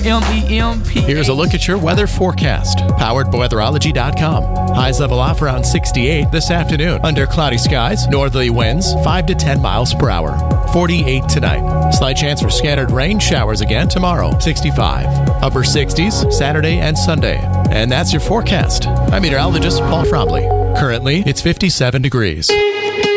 MEMP. Here's a look at your weather forecast, powered by weatherology.com. Highs level off around 68 this afternoon. Under cloudy skies, northerly winds 5 to 10 miles per hour. 48 tonight. Slight chance for scattered rain showers again tomorrow. 65. Upper 60s Saturday and Sunday. And that's your forecast. I'm meteorologist Paul Fromley. Currently, it's 57 degrees.